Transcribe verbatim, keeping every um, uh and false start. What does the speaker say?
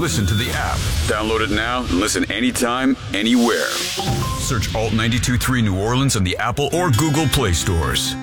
Listen to the app. Download it now and listen anytime, anywhere. Search Alt ninety-two point three New Orleans on the Apple or Google Play stores.